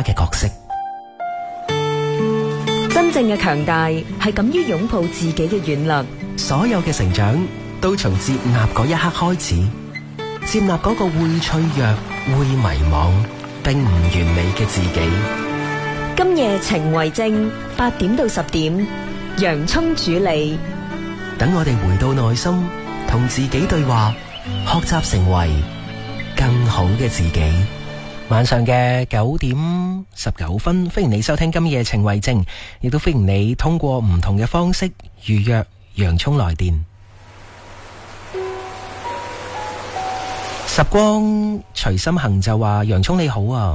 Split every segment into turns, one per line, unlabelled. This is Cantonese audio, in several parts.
家嘅角色。
真正嘅強大係敢於擁抱自己嘅軟弱。
所有嘅成長都從接納嗰一刻開始，接納嗰個會脆弱、會迷茫並唔完美嘅自己。
今夜情為證，8點到10點，洋蔥主理。
等我哋回到內心，同自己對話，學習成為更好嘅自己。晚上嘅9點19分，歡迎你收聽今夜情為證，亦都歡迎你通過唔同嘅方式預約洋蔥來電。十光隨心行就話：洋蔥你好啊！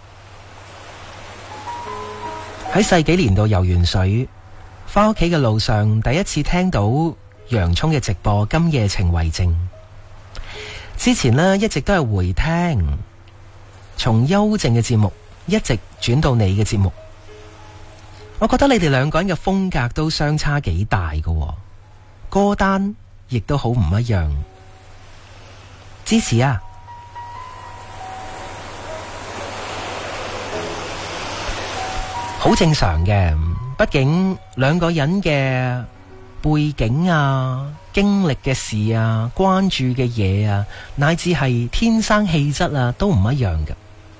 喺世紀年度游完水，返屋企嘅路上，第一次聽到洋蔥嘅直播。今夜情為證，之前呢一直都係回聽，從幽靜嘅節目一直轉到你嘅節目。我覺得你哋兩個人嘅風格都相差幾大㗎，歌單亦都好唔一樣。支持啊！好正常嘅，畢竟兩個人嘅背景啊、經歷嘅事啊、關注嘅嘢啊，乃至係天生氣質啊，都唔一樣嘅。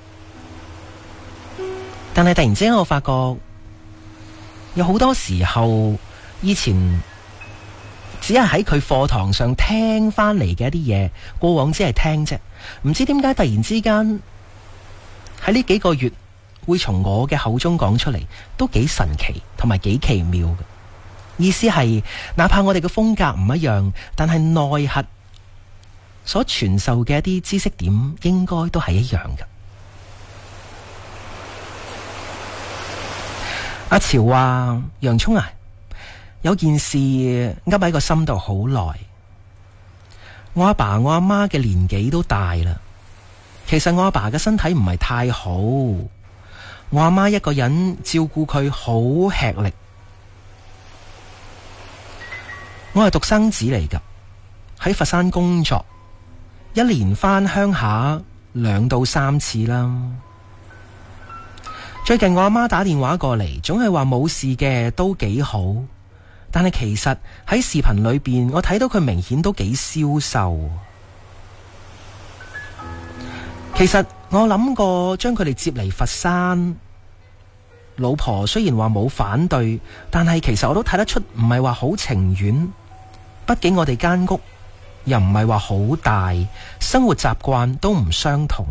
但係突然之間我發覺，有好多時候以前只係喺佢課堂上聽翻嚟嘅一啲嘢，過往只係聽啫，唔知點解突然之間喺呢幾個月會從我嘅口中講出嚟，都幾神奇同埋幾奇妙嘅。意思係，哪怕我哋嘅風格唔一樣，但係內核所傳授嘅一啲知識點應該都係一樣嘅。阿潮話：洋蔥啊，有件事噏喺個心度好耐。我阿爸我阿媽嘅年紀都大啦，其實我阿爸嘅身體唔係太好，我阿媽一個人照顧佢好吃力。我係獨生子嚟㗎，喺佛山工作，一年返鄉下2到3次啦。最近我阿媽打電話過嚟，總係話冇事嘅，都幾好。但係其實喺視頻裏邊，我睇到佢明顯都幾消瘦。其實我諗過將佢哋接嚟佛山，老婆雖然話冇反對，但係其實我都睇得出唔係話好情願。畢竟我哋間屋又唔係話好大，生活習慣都唔相同。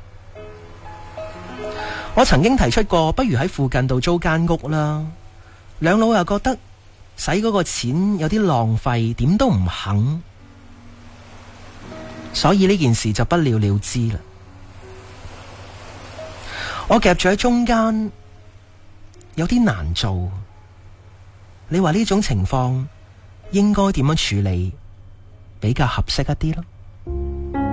我曾經提出過，不如喺附近度租間屋啦。兩老又覺得使嗰個錢有啲浪費，點都唔肯，所以呢件事就不了了之啦。我夾住喺中間，有啲難做。你話呢種情況應該點樣處理比較合適一啲咯？